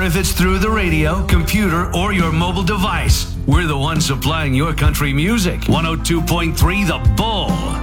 if it's through the radio, computer, or your mobile device. We're the ones supplying your country music. 102.3 The Bull.